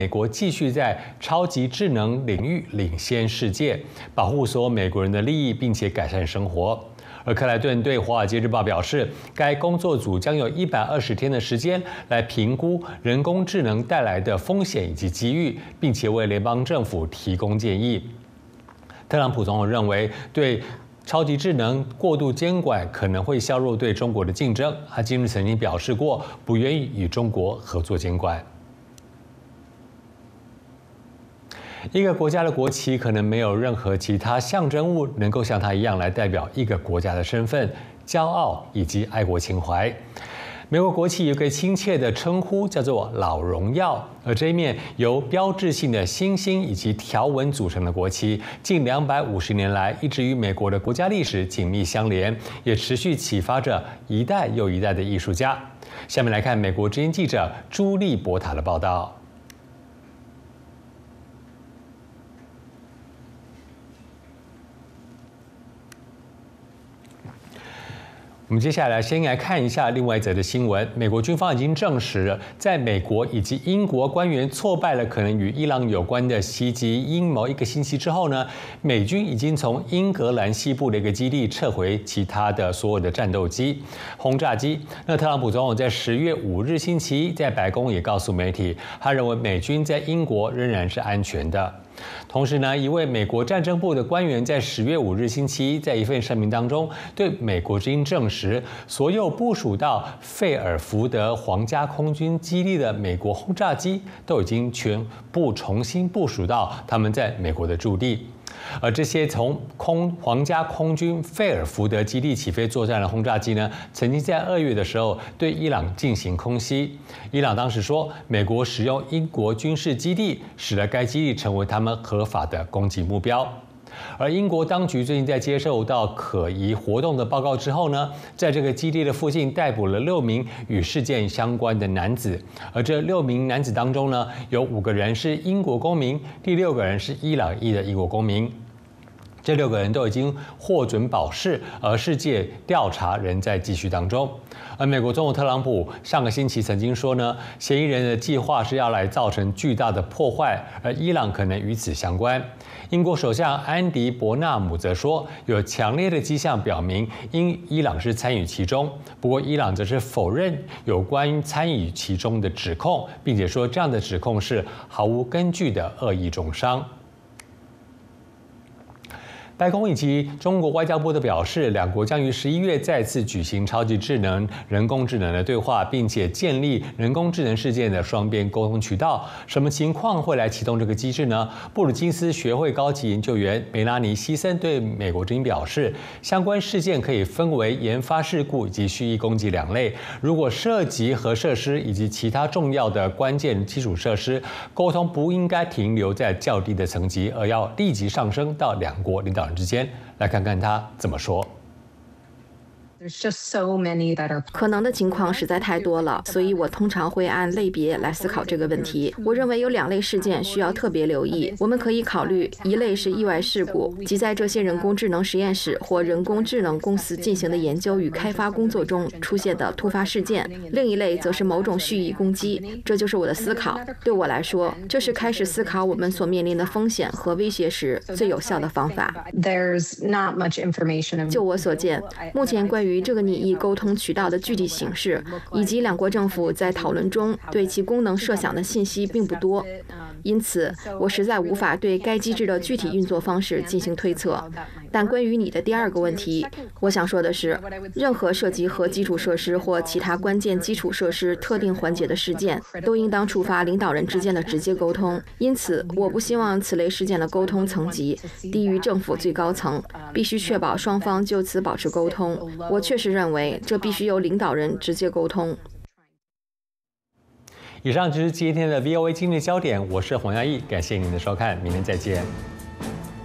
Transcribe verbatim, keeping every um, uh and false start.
美国继续在超级智能领域领先世界，保护所有美国人的利益，并且改善生活。而克莱顿对《华尔街日报》表示，该工作组将有一百二十天的时间来评估人工智能带来的风险以及机遇，并且为联邦政府提供建议。特朗普总统认为，对超级智能过度监管可能会削弱对中国的竞争。他今日曾经表示过，不愿意与中国合作监管。一个国家的国旗可能没有任何其他象征物能够像它一样来代表一个国家的身份、骄傲以及爱国情怀。美国国旗有个亲切的称呼，叫做“老荣耀”，而这一面由标志性的星星以及条纹组成的国旗，近两百五十年来一直与美国的国家历史紧密相连，也持续启发着一代又一代的艺术家。下面来看美国之音记者朱莉伯塔的报道。我们接下来先来看一下另外一则的新闻。美国军方已经证实，在美国以及英国官员挫败了可能与伊朗有关的袭击阴谋一个星期之后呢，美军已经从英格兰西部的一个基地撤回其他的所有的战斗机、轰炸机。那特朗普总统在十月五日星期一在白宫也告诉媒体，他认为美军在英国仍然是安全的。同时呢，一位美国战争部的官员在十月五日星期一在一份声明当中，对美国之音证实，所有部署到费尔福德皇家空军基地的美国轰炸机都已经全部重新部署到他们在美国的驻地。而这些从空皇家空军费尔福德基地起飞作战的轰炸机呢，曾经在二月的时候对伊朗进行空袭。伊朗当时说，美国使用英国军事基地，使得该基地成为他们合法的攻击目标。而英国当局最近在接受到可疑活动的报告之后呢，在这个基地的附近逮捕了六名与事件相关的男子，而这六名男子当中呢，有五个人是英国公民，第六个人是伊朗裔的英国公民。这六个人都已经获准保释，而世界调查仍在继续当中。而美国总统特朗普上个星期曾经说呢，嫌疑人的计划是要来造成巨大的破坏，而伊朗可能与此相关。英国首相安迪·伯纳姆则说，有强烈的迹象表明，因伊朗是参与其中。不过，伊朗则是否认有关于参与其中的指控，并且说这样的指控是毫无根据的恶意中伤。白宫以及中国外交部都表示，两国将于十一月再次举行超级智能、人工智能的对话，并且建立人工智能事件的双边沟通渠道。什么情况会来启动这个机制呢？布鲁金斯学会高级研究员梅拉尼·希森对美国之音表示，相关事件可以分为研发事故以及蓄意攻击两类。如果涉及核设施以及其他重要的关键基础设施，沟通不应该停留在较低的层级，而要立即上升到两国领导人之间。来看看他怎么说。 可能的情况实在太多了，所以我通常会按类别来思考这个问题。我认为有两类事件需要特别留意。我们可以考虑，一类是意外事故，即在这些人工智能实验室或人工智能公司进行的研究与开发工作中出现的突发事件；另一类则是某种蓄意攻击。这就是我的思考。对我来说，这是开始思考我们所面临的风险和威胁时最有效的方法。就我所见，目前关于于这个拟议沟通渠道的具体形式，以及两国政府在讨论中对其功能设想的信息并不多，因此我实在无法对该机制的具体运作方式进行推测。但关于你的第二个问题，我想说的是，任何涉及核基础设施或其他关键基础设施特定环节的事件，都应当触发领导人之间的直接沟通。因此，我不希望此类事件的沟通层级低于政府最高层，必须确保双方就此保持沟通。我确实认为这必须由领导人直接沟通。 以上就是今天的 V O A 今日焦点，我是黄嘉毅，感谢您的收看，明天再见。